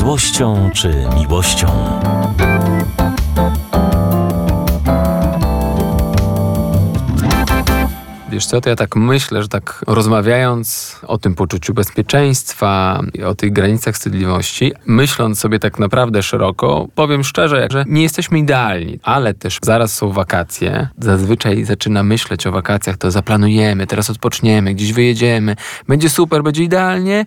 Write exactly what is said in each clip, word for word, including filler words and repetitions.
złością czy miłością. Wiesz co, to ja tak myślę, że tak rozmawiając o tym poczuciu bezpieczeństwa, o tych granicach wstydliwości, myśląc sobie tak naprawdę szeroko, powiem szczerze, że nie jesteśmy idealni, ale też zaraz są wakacje. Zazwyczaj zaczyna myśleć o wakacjach, to zaplanujemy, teraz odpoczniemy, gdzieś wyjedziemy, będzie super, będzie idealnie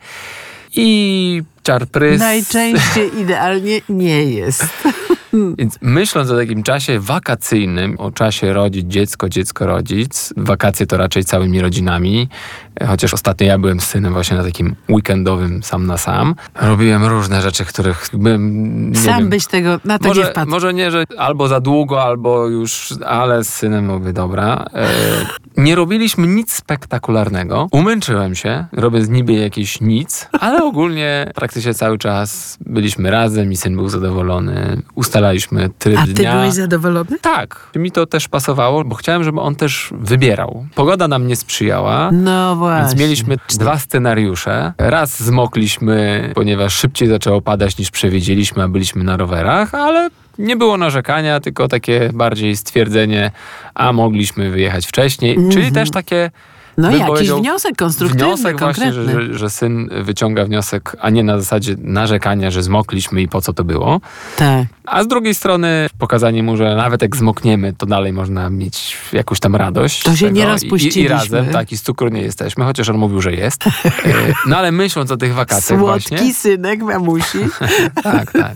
i czar prys. Najczęściej idealnie nie jest. Więc myśląc o takim czasie wakacyjnym, o czasie rodzić dziecko, dziecko rodzic, wakacje to raczej całymi rodzinami, chociaż ostatnio ja byłem z synem właśnie na takim weekendowym sam na sam. Robiłem różne rzeczy, których bym, nie Sam wiem, byś tego na to może, nie wpadł. Może nie, że albo za długo, albo już, ale z synem mówię, dobra. E, nie robiliśmy nic spektakularnego. Umęczyłem się, robiąc niby jakieś nic, ale ogólnie praktycznie cały czas byliśmy razem i syn był zadowolony. Ustalaliśmy tryb A ty dnia. byłeś zadowolony? Tak. Mi to też pasowało, bo chciałem, żeby on też wybierał. Pogoda nam nie sprzyjała. No właśnie. Więc mieliśmy dwa scenariusze. Raz zmokliśmy, ponieważ szybciej zaczęło padać niż przewidzieliśmy, a byliśmy na rowerach, ale nie było narzekania, tylko takie bardziej stwierdzenie, a mogliśmy wyjechać wcześniej. Mm-hmm. Czyli też takie... No bym jakiś wniosek konstruktywny, Wniosek właśnie, konkretny. że, że syn wyciąga wniosek, a nie na zasadzie narzekania, że zmokliśmy i po co to było. Tak. A z drugiej strony pokazanie mu, że nawet jak zmokniemy, to dalej można mieć jakąś tam radość. To się tego. nie rozpuściliśmy. I, I razem, tak, i z cukru nie jesteśmy, chociaż on mówił, że jest. No ale myśląc o tych wakacjach Słodki właśnie... synek mamusi. tak, tak.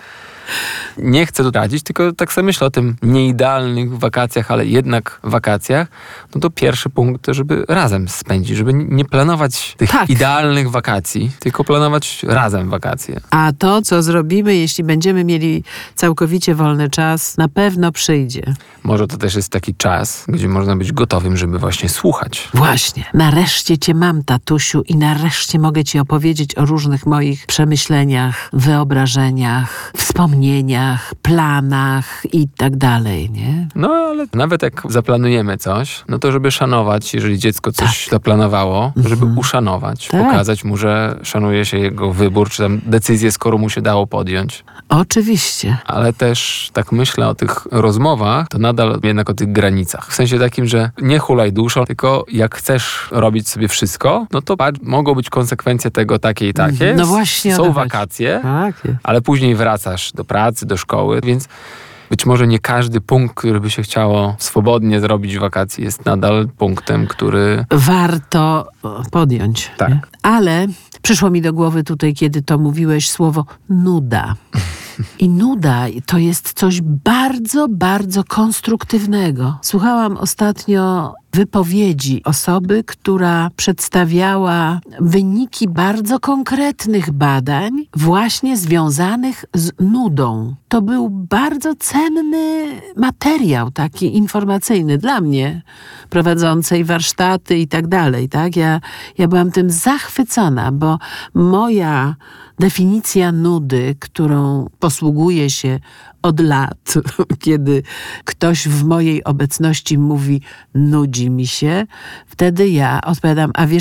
Nie chcę tu radzić, tylko tak sobie myślę o tym nieidealnych wakacjach, ale jednak wakacjach, no to pierwszy punkt, żeby razem spędzić, żeby nie planować tych tak. idealnych wakacji, tylko planować razem wakacje. A to, co zrobimy, jeśli będziemy mieli całkowicie wolny czas, na pewno przyjdzie. Może to też jest taki czas, gdzie można być gotowym, żeby właśnie słuchać. Właśnie. Nareszcie cię mam, tatusiu, i nareszcie mogę ci opowiedzieć o różnych moich przemyśleniach, wyobrażeniach, wspomnieniach, planach i tak dalej, nie? No, ale nawet jak zaplanujemy coś, no to żeby szanować, jeżeli dziecko coś tak. zaplanowało, to żeby mhm. uszanować, tak. pokazać mu, że szanuje się jego wybór, czy tam decyzję, skoro mu się dało podjąć. Oczywiście. Ale też tak myślę o tych rozmowach, to nadal jednak o tych granicach. W sensie takim, że nie hulaj duszą, tylko jak chcesz robić sobie wszystko, no to mogą być konsekwencje tego takie i takie. No właśnie. Są wakacje, tak. ale później wracasz do pracy, do szkoły, więc być może nie każdy punkt, który by się chciało swobodnie zrobić w wakacji, jest nadal punktem, który... warto podjąć. Tak. Nie? Ale przyszło mi do głowy tutaj, kiedy to mówiłeś, słowo nuda. I nuda to jest coś bardzo, bardzo konstruktywnego. Słuchałam ostatnio wypowiedzi osoby, która przedstawiała wyniki bardzo konkretnych badań właśnie związanych z nudą. To był bardzo cenny materiał, taki informacyjny dla mnie, prowadzącej warsztaty i tak dalej. Tak? Ja, ja byłam tym zachwycona, bo moja definicja nudy, którą posługuję się od lat, kiedy ktoś w mojej obecności mówi nudzi mi się, wtedy ja odpowiadam, a wiesz